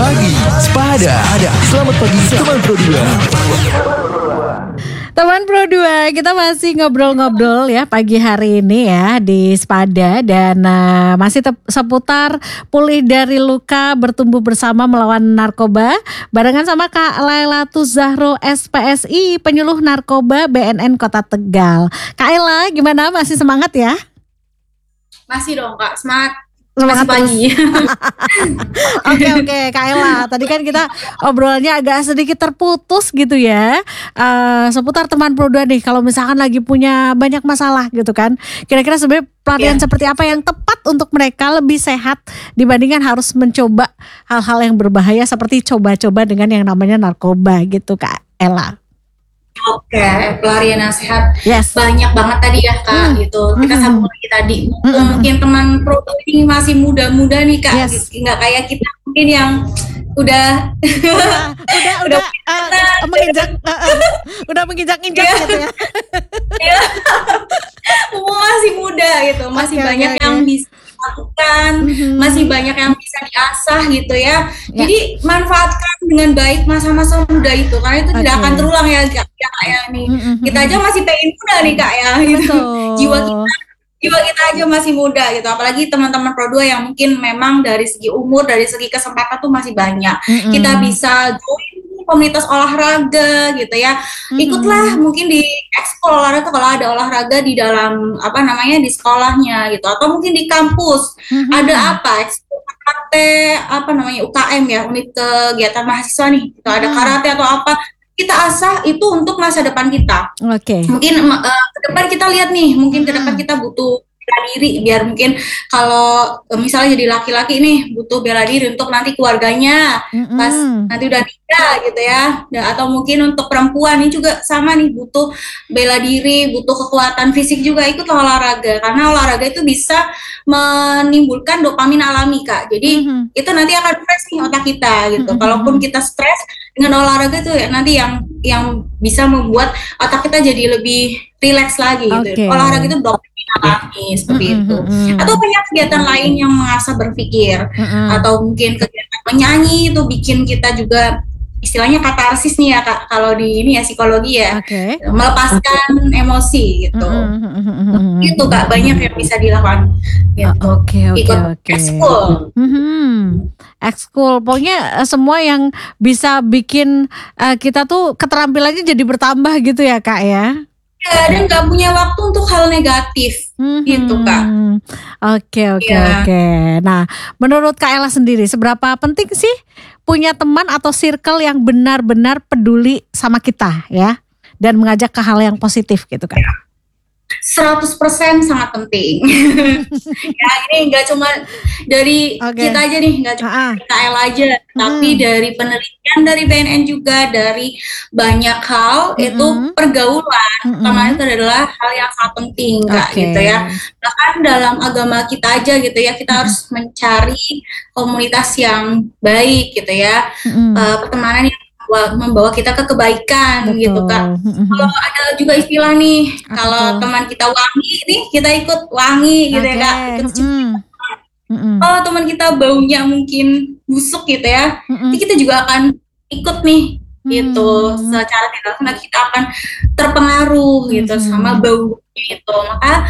pagi, Sepada. Selamat pagi, teman Pro 2. Teman Pro 2, kita masih ngobrol-ngobrol ya pagi hari ini ya di Sepada. Dan masih seputar pulih dari luka, bertumbuh bersama melawan narkoba. Barengan sama Kak Lailatus Zahro SPSI, penyuluh narkoba BNN Kota Tegal. Kak Ella, gimana? Masih semangat ya? Masih dong Kak, semangat pagi. Oke, Kak Ella, tadi kan kita obrolannya agak sedikit terputus gitu ya, seputar teman Pro 2 nih. Kalau misalkan lagi punya banyak masalah gitu kan, kira-kira sebenarnya pelatihan seperti apa yang tepat untuk mereka lebih sehat dibandingkan harus mencoba hal-hal yang berbahaya seperti coba-coba dengan yang namanya narkoba gitu, Kak Ella. Oke, pelarian yang sehat banyak banget tadi ya Kak gitu. Kita sambung lagi tadi. Mungkin teman Pro ini masih muda-muda nih Kak, nggak kayak kita mungkin yang udah menginjak gitu ya. Masih muda gitu, masih banyak yang bisa lakukan, masih banyak yang bisa diasah gitu ya. Jadi manfaatkan dengan baik masa-masa muda itu, karena itu tidak akan terulang ya Kak ya nih. Kita aja masih pengen muda nih Kak ya gitu. Jiwa kita aja masih muda gitu, apalagi teman-teman Pro 2 yang mungkin memang dari segi umur, dari segi kesempatan tuh masih banyak. Kita bisa join komunitas olahraga gitu ya. Ikutlah mungkin di ekskul olahraga kalau ada olahraga di dalam di sekolahnya gitu, atau mungkin di kampus ada ekskul karate UKM ya, unit kegiatan mahasiswa nih gitu, ada karate atau apa, kita asah itu untuk masa depan kita. Mungkin ke depan kita lihat nih, mungkin ke depan kita butuh bela diri, biar mungkin kalau misalnya jadi laki-laki nih butuh bela diri untuk nanti keluarganya pas nanti udah nikah gitu ya. Atau mungkin untuk perempuan ini juga sama nih, butuh bela diri, butuh kekuatan fisik juga, ikut olahraga, karena olahraga itu bisa menimbulkan dopamin alami Kak. Jadi itu nanti akan fresh nih otak kita gitu. Kalaupun kita stres, dengan olahraga itu ya nanti yang bisa membuat otak kita jadi lebih rileks lagi gitu. Olahraga itu dopamin alami seperti itu. Atau banyak kegiatan lain yang mengasah berpikir, atau mungkin kegiatan menyanyi itu bikin kita juga istilahnya katarsis nih ya Kak, kalau di ini ya psikologi ya, melepaskan emosi gitu. Itu Kak, banyak yang bisa dilakukan gitu. Ikut ekskul. Ekskul, pokoknya semua yang bisa bikin kita tuh keterampilannya jadi bertambah gitu ya Kak ya. Ya, dan gak punya waktu untuk hal negatif gitu Kak. Oke. Nah, menurut Kak Ella sendiri, seberapa penting sih punya teman atau circle yang benar-benar peduli sama kita ya, dan mengajak ke hal yang positif gitu Kak? 100% sangat penting. Ya, ini nggak cuma dari kita aja nih, nggak cuma KL aja, tapi dari penelitian dari BNN juga, dari banyak hal itu pergaulan teman itu adalah hal yang sangat penting Kak gitu ya. Bahkan dalam agama kita aja gitu ya, kita harus mencari komunitas yang baik gitu ya, pertemanan yang membawa kita ke kebaikan gitu Kak. Kalau ada juga istilah nih, kalau teman kita wangi nih, kita ikut wangi gitu ya Kak. Kalau teman kita baunya mungkin busuk gitu ya, kita juga akan ikut nih gitu. Secara tidak langsung kita akan terpengaruh gitu sama baunya itu. Maka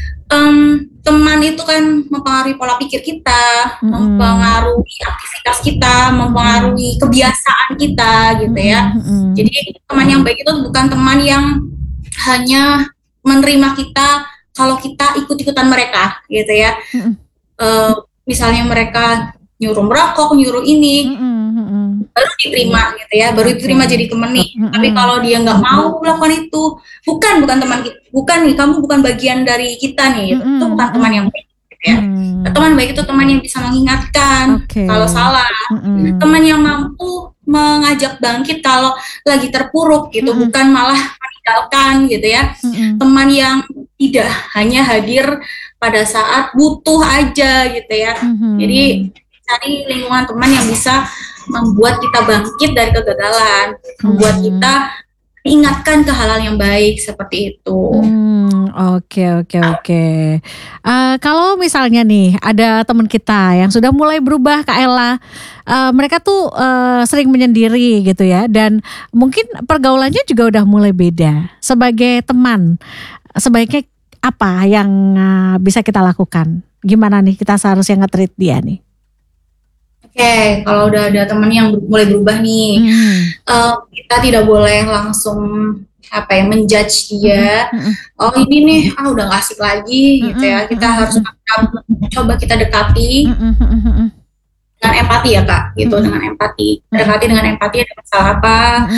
teman itu kan mempengaruhi pola pikir kita, mempengaruhi aktivitas kita, mempengaruhi kebiasaan kita gitu ya. Jadi teman yang baik itu bukan teman yang hanya menerima kita kalau kita ikut-ikutan mereka gitu ya. Misalnya mereka nyuruh merokok, nyuruh ini, baru diterima gitu ya, baru diterima jadi teman nih. Tapi kalau dia nggak mau melakukan itu, bukan teman kita, bukan nih, kamu bukan bagian dari kita nih, itu bukan teman yang baik gitu ya. Teman baik itu teman yang bisa mengingatkan kalau salah, teman yang mampu mengajak bangkit kalau lagi terpuruk gitu, bukan malah meninggalkan gitu ya. Teman yang tidak hanya hadir pada saat butuh aja gitu ya. Jadi cari lingkungan teman yang bisa membuat kita bangkit dari kegagalan, membuat kita ingatkan ke hal-hal yang baik seperti itu. Oke. Kalau misalnya nih ada teman kita yang sudah mulai berubah Kak Ella, mereka tuh sering menyendiri gitu ya, dan mungkin pergaulannya juga udah mulai beda. Sebagai teman, sebaiknya apa yang bisa kita lakukan? Gimana nih kita seharusnya nge-treat dia nih? Oke, kalau udah ada teman yang mulai berubah nih, kita tidak boleh langsung menjudge dia. Oh ini nih, udah nggak asik lagi gitu ya. Kita harus coba kita dekati dengan empati ya Kak, gitu, dengan empati. Dekati dengan empati, ada masalah apa?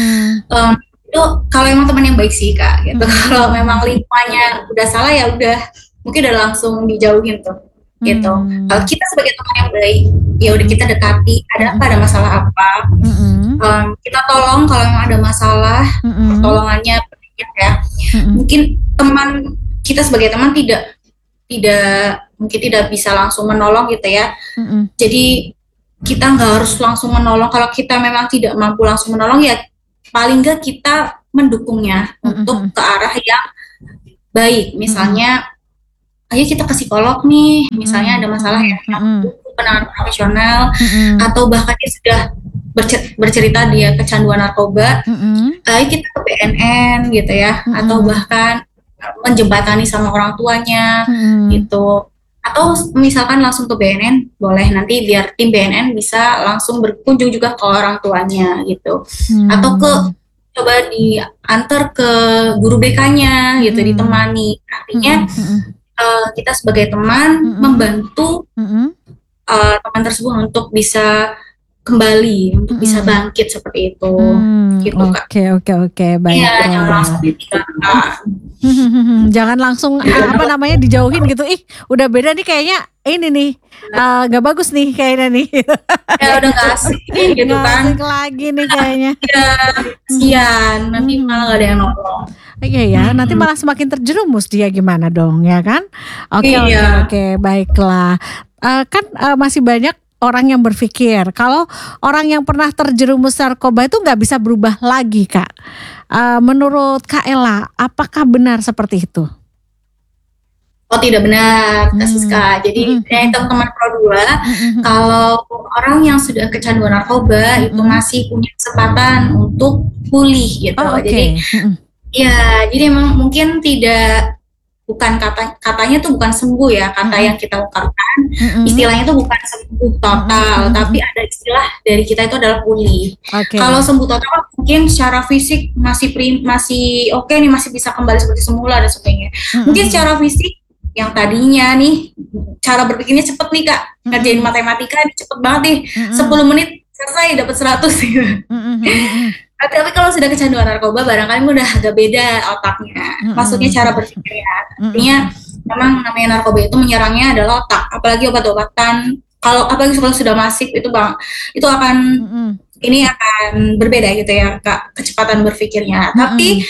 Itu kalau emang teman yang baik sih Kak, gitu. Kalau memang lingkungannya udah salah ya udah, mungkin udah langsung dijauhin tuh. Gitu. Kalau kita sebagai teman yang baik, ya udah kita dekati, ada masalah apa, kita tolong kalau memang ada masalah, pertolongannya penting ya. Mungkin teman kita sebagai teman tidak mungkin tidak bisa langsung menolong gitu ya. Jadi kita nggak harus langsung menolong. Kalau kita memang tidak mampu langsung menolong, ya paling nggak kita mendukungnya untuk ke arah yang baik. Misalnya ayo kita ke psikolog nih, misalnya ada masalah ya, penanganan profesional, atau bahkan dia sudah bercerita dia kecanduan narkoba, ayo kita ke BNN gitu ya, atau bahkan menjembatani sama orang tuanya gitu, atau misalkan langsung ke BNN boleh, nanti biar tim BNN bisa langsung berkunjung juga ke orang tuanya gitu, atau coba diantar ke guru BK-nya gitu, ditemani, artinya kita sebagai teman membantu teman tersebut untuk bisa kembali, untuk bisa bangkit seperti itu, gitu Kak. Oke, baik. Iya, jangan langsung ditinggalkan. Jangan langsung dijauhin gitu. Udah beda nih kayaknya, ini nih gak bagus nih kayaknya nih. Ya udah gak asik gitu kan. Gak asik lagi nih kayaknya. Iya, kasian, nanti malah gak ada yang nolong. Iya ya, nanti malah semakin terjerumus dia, gimana dong ya kan? Oke, baiklah. Kan masih banyak orang yang berpikir kalau orang yang pernah terjerumus narkoba itu nggak bisa berubah lagi, Kak. Menurut Kak Ella, apakah benar seperti itu? Oh tidak benar, Kak Siska. Jadi teman-teman Pro 2, kalau orang yang sudah kecanduan narkoba itu masih punya kesempatan untuk pulih gitu. Jadi ya, jadi emang mungkin bukan katanya tuh bukan sembuh ya, kata yang kita ungkapkan, istilahnya tuh bukan sembuh total, tapi ada istilah dari kita itu adalah pulih. Kalau sembuh total mungkin secara fisik masih oke nih, masih bisa kembali seperti semula dan sebagainya. Mungkin secara fisik yang tadinya nih cara berpikirnya cepet nih Kak, ngerjain matematika cepet banget nih, 10 menit selesai dapat 100 gitu. Tapi kalau sudah kecanduan narkoba barangkali udah agak beda otaknya. Maksudnya cara berpikirnya. Artinya memang namanya narkoba itu menyerangnya adalah otak. Apalagi obat-obatan. Apalagi kalau sudah masif itu akan ini akan berbeda gitu ya Kak, kecepatan berpikirnya. Tapi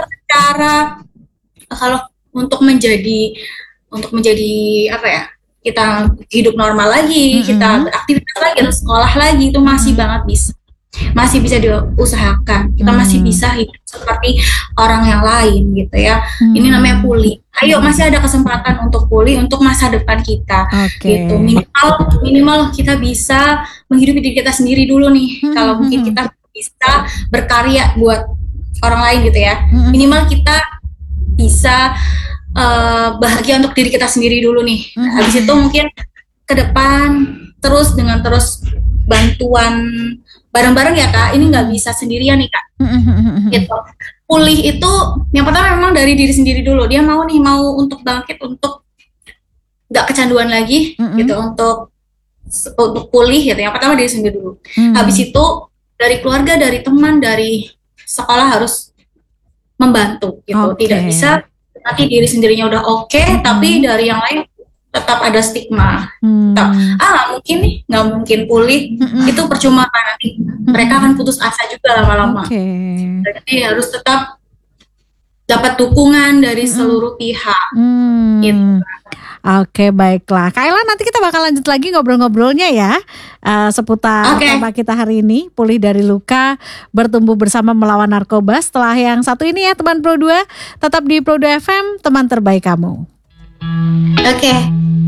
kalau untuk menjadi kita hidup normal lagi, kita beraktivitas lagi, sekolah lagi, itu masih bisa diusahakan. Kita masih bisa hidup seperti orang yang lain gitu ya. Ini namanya pulih. Ayo, masih ada kesempatan untuk pulih untuk masa depan kita. Gitu. Minimal kita bisa menghidupi diri kita sendiri dulu nih. Kalau mungkin kita bisa berkarya buat orang lain gitu ya. Minimal kita bisa bahagia untuk diri kita sendiri dulu nih. Habis itu mungkin ke depan terus bantuan bareng-bareng ya Kak, ini nggak bisa sendirian nih Kak. Gitu. Pulih itu yang pertama memang dari diri sendiri dulu. Dia mau untuk bangkit, untuk nggak kecanduan lagi, gitu, untuk pulih gitu. Yang pertama diri sendiri dulu. Habis itu dari keluarga, dari teman, dari sekolah harus membantu gitu. Tidak bisa nanti diri sendirinya udah tapi dari yang lain tetap ada stigma. Nggak mungkin pulih, itu percuma kan, nanti mereka akan putus asa juga lama-lama. Jadi harus tetap dapat dukungan dari seluruh pihak. Gitu. Oke, baiklah. Kak Ella, nanti kita bakal lanjut lagi ngobrol-ngobrolnya ya, seputar tema kita hari ini, pulih dari luka, bertumbuh bersama melawan narkoba. Setelah yang satu ini ya teman Pro 2, tetap di Pro 2 FM, teman terbaik kamu. Oke.